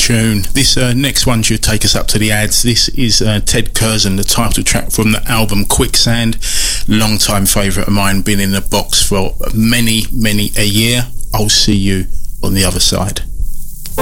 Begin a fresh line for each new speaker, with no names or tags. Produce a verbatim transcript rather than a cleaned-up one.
tune. This uh, next one should take us up to the ads. This is uh, Ted Curzon, the title track from the album Quicksand. Long time favourite of mine, been in the box for many, many a year. I'll see you on the other side.